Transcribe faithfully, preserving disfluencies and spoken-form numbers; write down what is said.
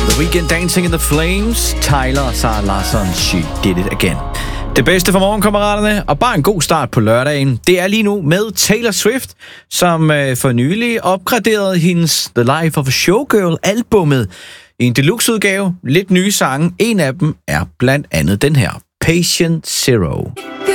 The Weeknd, Dancing in the Flames. Tyler og Sarah Larsson, She Did It Again. Det bedste for morgenkammeraterne, og bare en god start på lørdagen. Det er lige nu med Taylor Swift, som øh, for nylig opgraderede hendes The Life of a Showgirl-albummet i en deluxe-udgave. Lidt nye sange. En af dem er blandt andet den her, Patient Zero.